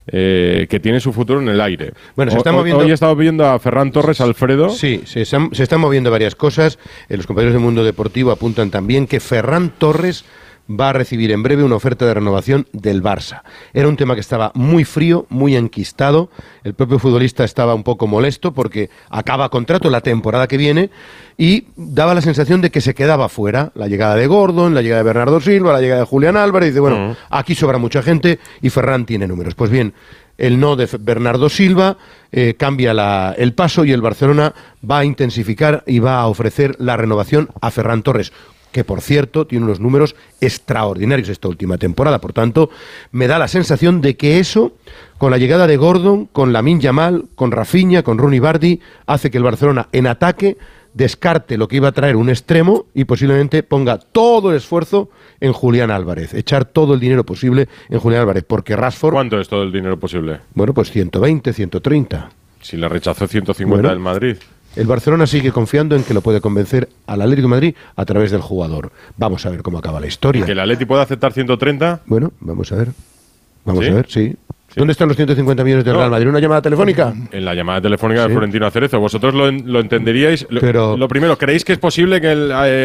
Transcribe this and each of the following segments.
que tiene su futuro en el aire. Bueno, se está moviendo. Hoy he estado viendo a Ferran Torres, Alfredo. Sí, se están moviendo varias cosas. Los compañeros del Mundo Deportivo apuntan también que Ferran Torres va a recibir en breve una oferta de renovación del Barça. Era un tema que estaba muy frío, muy enquistado. El propio futbolista estaba un poco molesto porque acaba contrato la temporada que viene y daba la sensación de que se quedaba fuera. La llegada de Gordon, la llegada de Bernardo Silva, la llegada de Julián Álvarez. Dice, bueno, aquí sobra mucha gente y Ferran tiene números. Pues bien, el no de Bernardo Silva cambia el paso y el Barcelona va a intensificar y va a ofrecer la renovación a Ferran Torres, que por cierto tiene unos números extraordinarios esta última temporada. Por tanto, me da la sensación de que eso, con la llegada de Gordon, con Lamine Yamal, con Rafinha, con Rooney Bardi, hace que el Barcelona en ataque descarte lo que iba a traer un extremo y posiblemente ponga todo el esfuerzo en Julián Álvarez, echar todo el dinero posible en Julián Álvarez, porque Rashford... ¿Cuánto es todo el dinero posible? Bueno, pues 120, 130. Si le rechazó 150 del Madrid. El Barcelona sigue confiando en que lo puede convencer al Atlético de Madrid a través del jugador. Vamos a ver cómo acaba la historia. ¿Que el Atleti puede aceptar 130? Bueno, vamos a ver. Vamos a ver, sí. ¿Dónde están los 150 millones del Real Madrid? ¿Una llamada telefónica? En la llamada telefónica de Florentino Cerezo. ¿Vosotros lo entenderíais? Pero lo primero, ¿creéis que es posible que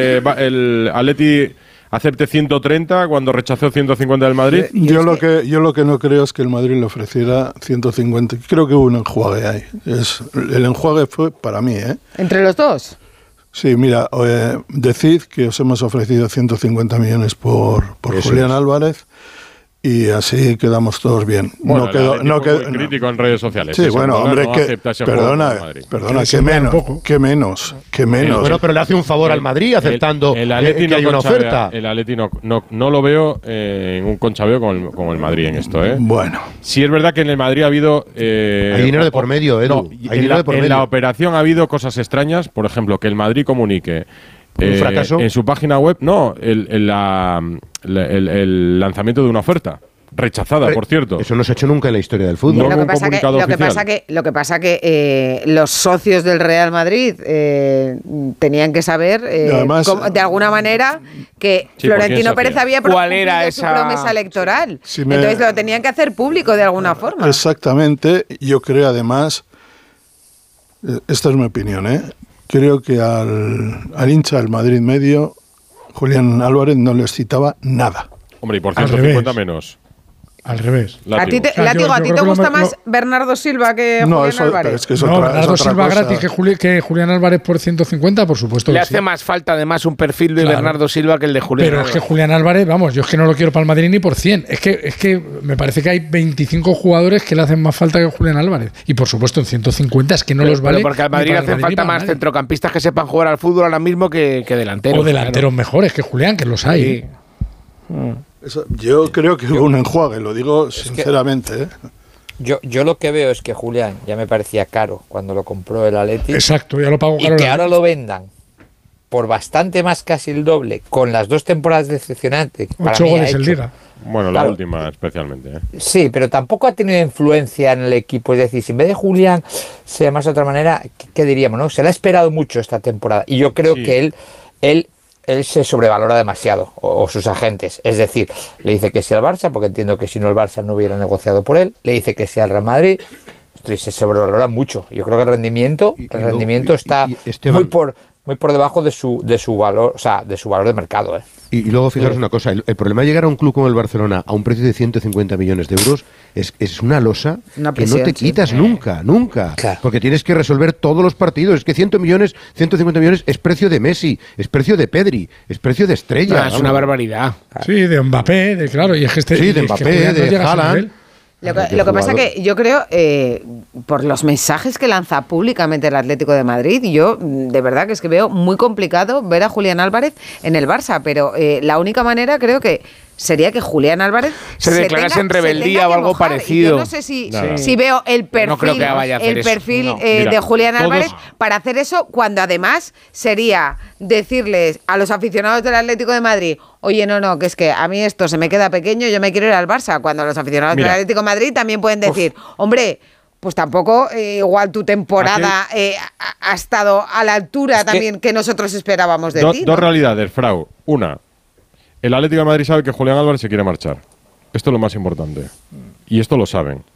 el Atleti acepte 130 cuando rechazó 150 del Madrid? Yo lo que no creo es que el Madrid le ofreciera 150. Creo que hubo un enjuague ahí. El enjuague fue para mí, ¿eh? ¿Entre los dos? Sí, mira, decid que os hemos ofrecido 150 millones por Julián Álvarez. Y así quedamos todos bien. Bueno, no quedó muy crítico en redes sociales. Sí, bueno, hombre, perdona, ¿qué menos? Bueno, pero le hace un favor al Madrid aceptando que hay una oferta. El Atleti no lo veo en un conchabeo con el Madrid en esto, ¿eh? Bueno. Sí es verdad que en el Madrid ha habido... hay dinero de por medio, Edu. En la operación ha habido cosas extrañas. Por ejemplo, que el Madrid comunique... ¿Un fracaso? En su página web, no, el lanzamiento de una oferta. Rechazada, por cierto. Eso no se ha hecho nunca en la historia del fútbol. Lo que pasa que los socios del Real Madrid tenían que saber, además, de alguna manera, que Florentino Pérez había cumplido su promesa electoral. Entonces lo tenían que hacer público de alguna forma. Exactamente. Yo creo, además, esta es mi opinión, creo que al hincha del Madrid medio, Julián Álvarez no le excitaba nada. Hombre, y por 150 menos. Al revés. Látigo, ¿a ti te gusta más Bernardo Silva que Julián Álvarez? Es que Bernardo Silva gratis que Julián Álvarez por 150, por supuesto. Le hace más falta además un perfil de Bernardo Silva que el de Julián Álvarez. Pero es que Julián Álvarez, vamos, yo es que no lo quiero para el Madrid ni por 100. Es que me parece que hay 25 jugadores que le hacen más falta que Julián Álvarez. Y por supuesto en 150 es que no los vale. Porque al Madrid le hacen falta más centrocampistas que sepan jugar al fútbol ahora mismo que delanteros. O delanteros mejores que Julián, que los hay. Yo creo que hubo un enjuague, lo digo sinceramente. Yo lo que veo es que Julián ya me parecía caro cuando lo compró el Atleti. Exacto, ya lo pagó caro. Y que ahora lo vendan por bastante más, casi el doble, con las 2 temporadas decepcionantes. 8 goles en Liga. Bueno, la última especialmente. Sí, pero tampoco ha tenido influencia en el equipo. Es decir, si en vez de Julián se llamase de otra manera, ¿qué diríamos? ¿No? Se le ha esperado mucho esta temporada. Y yo creo que él se sobrevalora demasiado, o sus agentes. Es decir, le dice que sí al Barça, porque entiendo que si no el Barça no hubiera negociado por él. Le dice que sí al Real Madrid. Se sobrevalora mucho. Yo creo que el rendimiento está muy por debajo de su valor, o sea, de su valor de mercado. Y luego fijaros una cosa, el problema de llegar a un club como el Barcelona a un precio de 150 millones de euros es una losa que no te quitas nunca. Claro. Porque tienes que resolver todos los partidos. Es que 150 millones es precio de Messi, es precio de Pedri, es precio de Estrella. Es una barbaridad. Sí, de Mbappé, claro. Y es que de Mbappé, de Haaland. Lo que pasa que yo creo, por los mensajes que lanza públicamente el Atlético de Madrid, yo de verdad que es que veo muy complicado ver a Julián Álvarez en el Barça, pero la única manera creo que sería que Julián Álvarez se declarase en rebeldía o algo parecido. Yo no sé si veo el perfil, no creo que vaya a hacer de Julián Álvarez para hacer eso, cuando además sería decirles a los aficionados del Atlético de Madrid: oye, no, que es que a mí esto se me queda pequeño, yo me quiero ir al Barça, cuando los aficionados del Atlético de Madrid también pueden decir: hombre, pues tampoco igual tu temporada ha estado a la altura también que nosotros esperábamos de ti, ¿no? Dos realidades, Frau. Una, el Atlético de Madrid sabe que Julián Álvarez se quiere marchar. Esto es lo más importante. Y esto lo saben.